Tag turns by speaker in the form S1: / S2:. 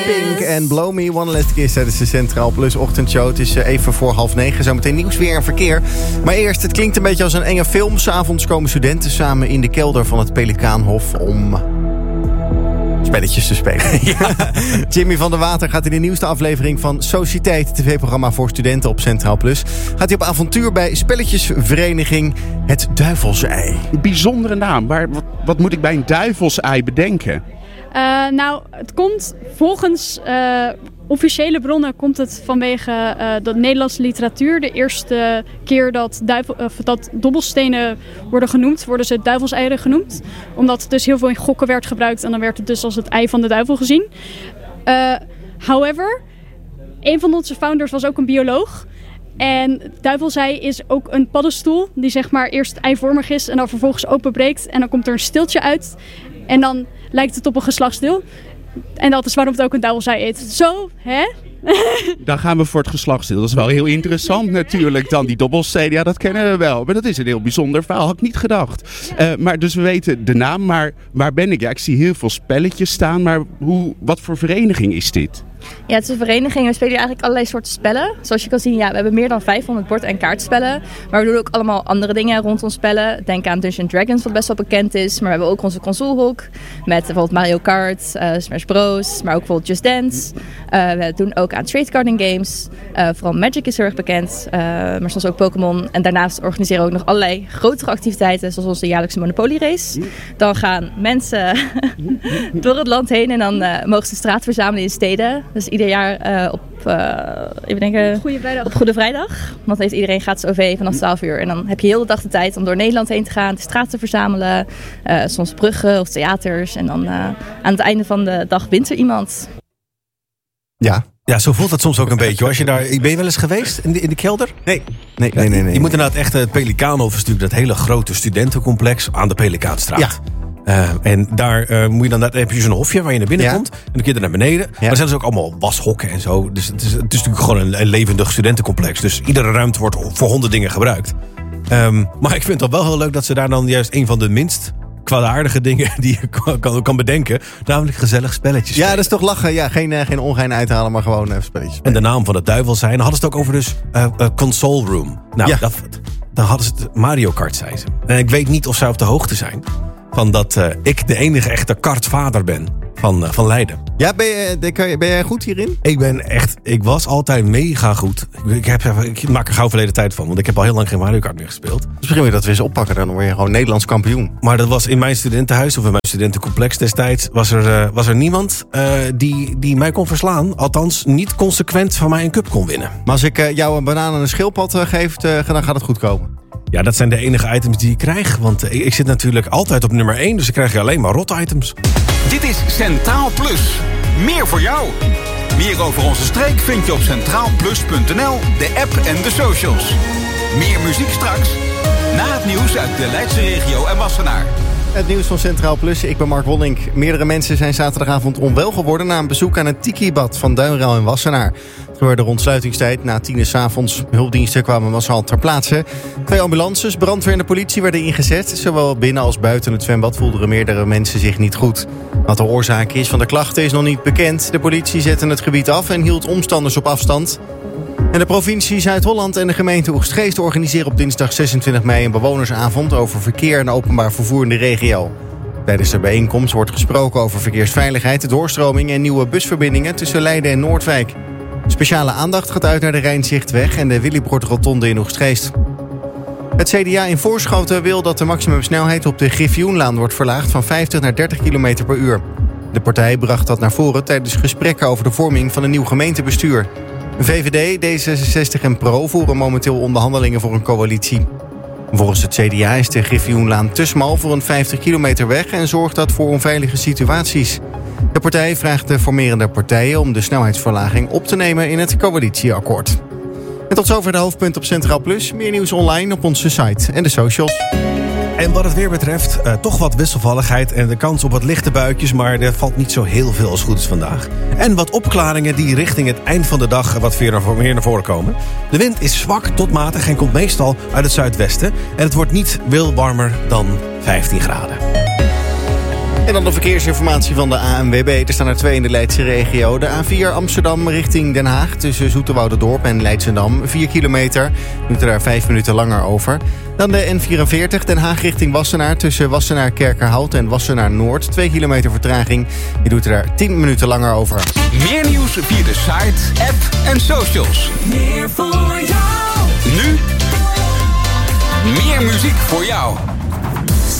S1: Pink en Blow Me One Last Kiss tijdens de Centraal Plus ochtendshow. Het is even voor 8:30. Zometeen nieuws, weer en verkeer. Maar eerst, het klinkt een beetje als een enge film. 's Avonds komen studenten samen in de kelder van het Pelikaanhof om spelletjes te spelen. Ja. Jimmy van der Water gaat in de nieuwste aflevering van Sociëteit, tv-programma voor studenten op Centraal Plus, gaat hij op avontuur bij spelletjesvereniging Het Duivelsei.
S2: Bijzondere naam, maar wat moet ik bij een duivelsei bedenken?
S3: Het komt volgens officiële bronnen komt het vanwege de Nederlandse literatuur. De eerste keer dat dobbelstenen worden genoemd, worden ze duivelseieren genoemd. Omdat het dus heel veel in gokken werd gebruikt en dan werd het dus als het ei van de duivel gezien. However, een van onze founders was ook een bioloog. En duivelsei is ook een paddenstoel die zeg maar eerst eivormig is en dan vervolgens openbreekt. En dan komt er een stiltje uit en dan lijkt het op een geslachtsdeel. En dat is waarom het ook een duivelsei eet. Zo, hè?
S2: Dan gaan we voor het geslachtsdeel. Dat is wel heel interessant natuurlijk. Dan die dobbelstenen, ja, dat kennen we wel. Maar dat is een heel bijzonder verhaal, had ik niet gedacht. Maar dus we weten de naam, maar waar ben ik? Ja, ik zie heel veel spelletjes staan, maar wat voor vereniging is dit?
S4: Ja, het is een vereniging. We spelen hier eigenlijk allerlei soorten spellen. Zoals je kan zien, we hebben meer dan 500 bord- en kaartspellen. Maar we doen ook allemaal andere dingen rondom spellen. Denk aan Dungeons & Dragons, wat best wel bekend is. Maar we hebben ook onze consolehok met bijvoorbeeld Mario Kart, Smash Bros. Maar ook bijvoorbeeld Just Dance. We doen ook aan trade carding games. Vooral Magic is heel erg bekend. Maar soms ook Pokémon. En daarnaast organiseren we ook nog allerlei grotere activiteiten. Zoals onze jaarlijkse Monopoly race. Dan gaan mensen door het land heen. En dan mogen ze straat verzamelen in steden. Dus ieder jaar op Goede Vrijdag. Want dan heeft iedereen gratis OV vanaf 12 uur. En dan heb je heel de dag de tijd om door Nederland heen te gaan. De straat te verzamelen. Soms bruggen of theaters. En dan aan het einde van de dag wint er iemand.
S5: Ja, zo voelt het soms ook een beetje. Als je ben je wel eens geweest in de kelder?
S1: Nee.
S5: Je moet inderdaad echt het Pelikaanhof, is natuurlijk dat hele grote studentencomplex aan de Pelikaanstraat.
S1: Ja.
S5: En daar moet je dan, heb je zo'n hofje waar je naar binnen komt. En dan kun je er naar beneden. Maar er zijn dus ook allemaal washokken en zo. Dus het is natuurlijk gewoon een levendig studentencomplex. Dus iedere ruimte wordt voor 100 dingen gebruikt. Maar ik vind het wel heel leuk dat ze daar dan juist een van de minst kwaadaardige dingen die je kan bedenken. Namelijk gezellig spelletjes.
S1: Ja, dat is toch lachen. Ja, geen ongein uithalen, maar gewoon spelletjes.
S5: En de naam van het duivelsei. Dan hadden ze het ook over dus console room. Nou, dan hadden ze het Mario Kart, zei ze. En ik weet niet of zij op de hoogte zijn van dat ik de enige echte kartvader ben van Leiden.
S1: Ja, ben jij goed hierin?
S5: Ik was altijd mega goed. Ik maak er gauw verleden tijd van, want ik heb al heel lang geen Mario Kart meer gespeeld.
S1: Dus misschien wil je dat weer eens oppakken, dan word je gewoon Nederlands kampioen.
S5: Maar dat was in mijn studentenhuis of in mijn studentencomplex destijds, was er niemand die mij kon verslaan. Althans, niet consequent van mij een cup kon winnen.
S1: Maar als ik jou een banaan en een schildpad geef, dan gaat het goed komen.
S5: Ja, dat zijn de enige items die ik krijg. Want ik zit natuurlijk altijd op nummer 1. Dus ik krijg alleen maar rot items.
S6: Dit is Centraal Plus. Meer voor jou. Meer over onze streek vind je op centraalplus.nl, de app en de socials. Meer muziek straks. Na het nieuws uit de Leidse regio en Wassenaar.
S1: Het nieuws van Centraal Plus. Ik ben Mark Wollink. Meerdere mensen zijn zaterdagavond onwel geworden na een bezoek aan het Tiki-bad van Duinruil en Wassenaar. Het gebeurde rond sluitingstijd. Na 10:00 'avonds. Hulpdiensten kwamen massaal ter plaatse. 2 ambulances, brandweer en de politie werden ingezet. Zowel binnen als buiten het zwembad voelden meerdere mensen zich niet goed. Wat de oorzaak is van de klachten is nog niet bekend. De politie zette het gebied af en hield omstanders op afstand. En de provincie Zuid-Holland en de gemeente Oegstgeest organiseren op dinsdag 26 mei een bewonersavond over verkeer en openbaar vervoer in de regio. Tijdens de bijeenkomst wordt gesproken over verkeersveiligheid, doorstroming en nieuwe busverbindingen tussen Leiden en Noordwijk. Speciale aandacht gaat uit naar de Rijnzichtweg en de Willibrord-rotonde in Oegstgeest. Het CDA in Voorschoten wil dat de maximumsnelheid op de Griffioenlaan wordt verlaagd van 50 naar 30 km per uur. De partij bracht dat naar voren tijdens gesprekken over de vorming van een nieuw gemeentebestuur. VVD, D66 en PRO voeren momenteel onderhandelingen voor een coalitie. Volgens het CDA is de Griffioenlaan te smal voor een 50 kilometer weg en zorgt dat voor onveilige situaties. De partij vraagt de formerende partijen om de snelheidsverlaging op te nemen in het coalitieakkoord. En tot zover de hoofdpunten op Centraal Plus. Meer nieuws online op onze site en de socials.
S5: En wat het weer betreft, toch wat wisselvalligheid en de kans op wat lichte buitjes, maar er valt niet zo heel veel als goed is vandaag. En wat opklaringen die richting het eind van de dag wat meer naar voren komen. De wind is zwak tot matig en komt meestal uit het zuidwesten. En het wordt niet veel warmer dan 15 graden.
S1: En dan de verkeersinformatie van de ANWB. Er staan er 2 in de Leidse regio. De A4 Amsterdam richting Den Haag tussen Zoeterwouderdorp en Leidschendam. 4 kilometer. Doet er daar 5 minuten langer over. Dan de N44 Den Haag richting Wassenaar tussen Wassenaar Kerkerhout en Wassenaar Noord. 2 kilometer vertraging. Je doet er daar 10 minuten langer over.
S6: Meer nieuws via de site, app en socials.
S7: Meer voor jou.
S6: Nu meer muziek voor jou.